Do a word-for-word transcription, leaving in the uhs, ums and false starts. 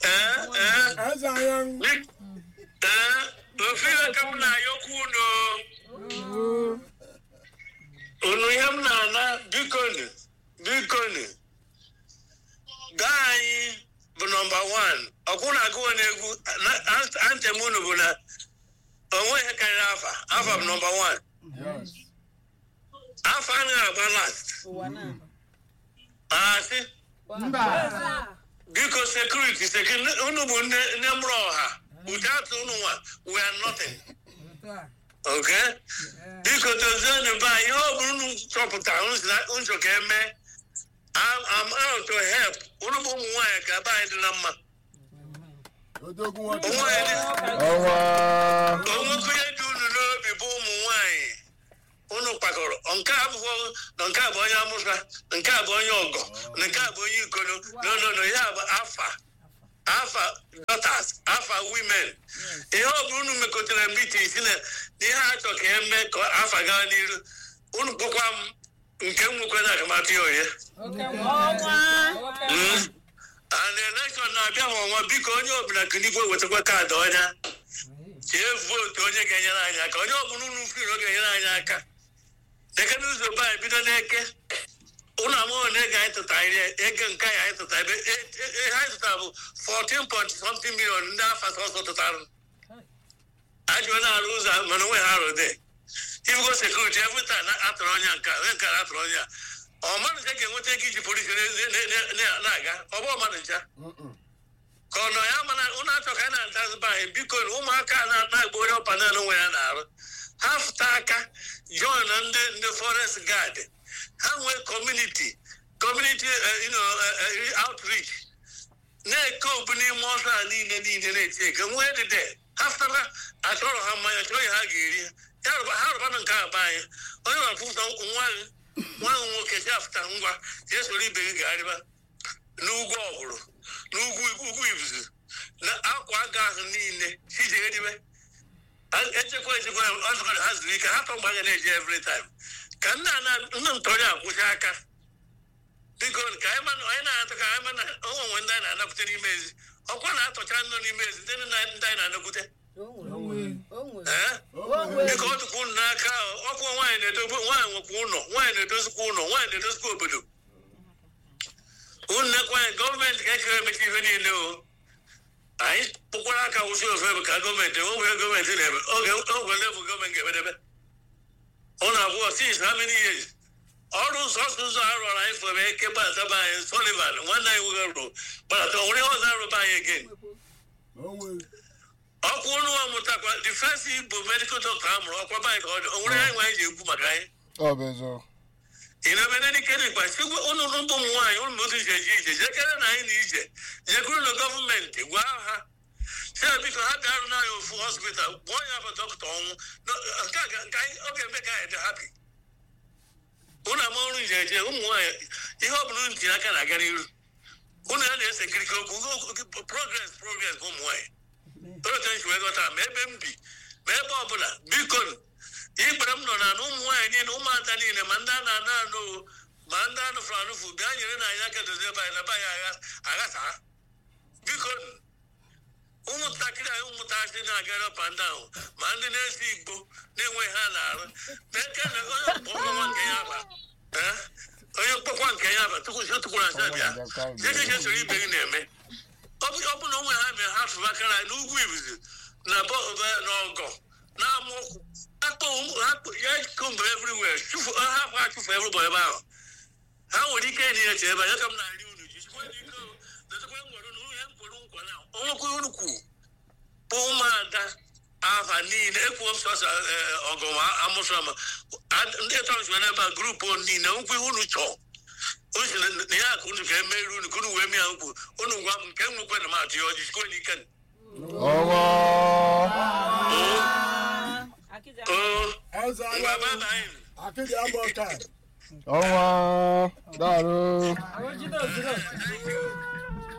eh eh Azayan. eh ofira kam na yokuno onu yam na na bikoni bikoni guy bụ number one ọkwụna agụọ na-egwu antemunu bụ na onwe ihe karịrị afa afa bụ number one afa anaghị agba last asị biko sekuriti sekuriti unu bụ nne mụrụ ọha without unu nwa we are nothing okay biko tozienụ ba ihe ọ bụrụ unu chọpụta unu chọ ka eme I'm out to help. Unu bụ ụmụ nwaanyị ka aba anyị dị na mma. Onwekwenye dị unu n'obi bụ ụmụ nwaanyị unu kpakọrọ nke abụọ na nke abụ onye amụsa nke abụ onye ọgọ na nke abụ onye ikono no no no ya bụ afa afa daughters afa women ihe ọ bụrụ unu mekọtara meeting si na ihe a chọ ka eme ka afa gaa n'iru unu kpọkwa m nke m nwekwa na akamatụ ya onye and election na-abịa ma ọnwa biko onye ọbụla kunigwe wetakwa kaadị ọnya chee vootu onye ga-enyere anyị aka onye ọbụla unu firi ọ ga-enyere anyị aka eke n'ụzọ be anyị bido n'eke ụlọ amụghị na ego anyị tụta ego nke anyị anyị tụta ebe anyị tụtara bụ fourteen point something million ndị afa sọsọ tụtara ajụọ na-arụ ụzọ mana onwe ha arụ dị ibugo sekuriti every time atụrụ onye nke onye nke atụrụ onye a ọ mmadụ ncha ga-enweta ego iji polisi na-aga ọ bụ mmadụ ncha ka ọ nọ ya mana ụlọ achọ ka a na-atazi be anyị biko na ụmụaka na-agba onye ọpanel nwe ya na-arụ ha fụta aka join na ndị ndị forest guard ha nwee community community outreach na-eke obu n'ime ọzọ a niile niile na-eti eke nwee dịde ha fụtara achọrọ ha mmanya chọrọ ihe ha ga-eri ha rụbanụ nke aba anyị onye na-afụta nwa nwa nwoke si afụta ngwa si esoro ibe gị ga-arịba n'ugwu ọgwụrụ n'ugwu ugwu ibuzu na akwa aga ahụ niile sijegheribe echekwa echekwa ọzụkọrọ ha zuru ike ha tọ mgbe anya na-eji every time ka nna nna ntọrị akwụsị aka biko ka onye na-atụ ka anyị mana onwe ndị anyị na-anapụta n'ime ezi ọkwa na-atọcha nnụ n'ime ezi ndị ndị anyị na-anakwute biko ọ dịkwa unu n'aka ọkwa nwaanyị na-edobe nwaanyị nwekwa ụlọ nwaanyị na-edozikwa ụlọ nwaanyị na-edozikwa obodo unu nekwa anyị gọọmenti ga-ekere emecha ihe niile o anyị kpụkwara aka wụsi ofe bụ ka gọọmenti onwe gọọmenti na-eme oge level gọọmenti ga-emedebe ụlọ abụọ since how many years ọrụ sọsọ ụzọ a rụrụ anyị fere eke gbataba anyị Sullivan nwanne anyị nwoke rụrụ gbata onwere ọzọ arụba anyị again ọkwa ụnụ amụtakwa difensi bụ medikal dọkta a mụrụ ọkwa baanyị ka ọ dị onwere anyị nwaanyị ji ekwu maka anyị ị na-emede n'ike n'ikpa sikwa ụnụ ụmụ ụmụ nwaanyị ụlụ otu ije eje ije jekere na anyị na ije jekwuru na gọọmenti gwa ha si biko ha bịarụ n'anya ofu hospital gwụọ ya bụ dọkịta ọnwụ nke ọ ga-eme ka anyị dị hapi ụnụ ama ọrụ ije eje ụmụ nwaanyị ihe ọ bụla unu tinye aka na-aga n'iru ụnụ ya na-ese nkirike okwu progres progres bụ ụmụ nwaanyị otenchi wee ghọta ma ebe m bi ma ebe ọbụla biko ikpere m nọ na ụmụ nwaanyị niile ụmụada niile ma ndị a na-anụ anụ ma ndị anụfụrụ anụfụ bịa nyere na anyị aka dozie ebe anyị na be anyị aghasa biko ụmụntakịrị anyị ụmụntakịrị na-agara ọpa ndị ahụ ma ndị na-esi igbo na-enweghị ha na-arụ na eke na onye mkpọkwa nke ya aba onye mkpọkwa nke ya aba tụkwara asa bịa jejeje soro ibe gị na-eme ọ bụ na onwe ha mere ha fụrụ aka na n'ugwu ibuzi na n'ọgọ na amụkwụ ya kombe everywhere hapụ achụfụ everybody ebe ahụ ha nwere ike ịdị eche ebe ya ka m na-arị unu ji chikwa ike dotekwa nwere unu ihe mkpụrụ nkwa na onwekwa unu kwu bụ ụmụada aha niile ekwuo m sọsọ ọgọma amụsọma ndị tọrọ n'ebe a grupu niile nkwa ihe unu chọọ na ya ka unu ka emeri unu ka unu wee mee ya nkwu unu gwa m nke m nwekwe na m atụ ya ọjị chikwa n'ike ọnwa daalụ